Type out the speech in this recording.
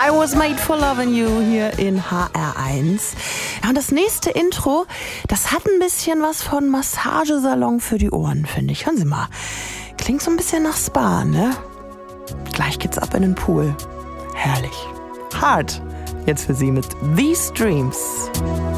I Was Made for Loving You hier in HR1. Ja, und das nächste Intro, das hat ein bisschen was von Massagesalon für die Ohren, finde ich. Hören Sie mal. Klingt so ein bisschen nach Spa, ne? Gleich geht's ab in den Pool. Herrlich. Hart. Jetzt für Sie mit These Dreams.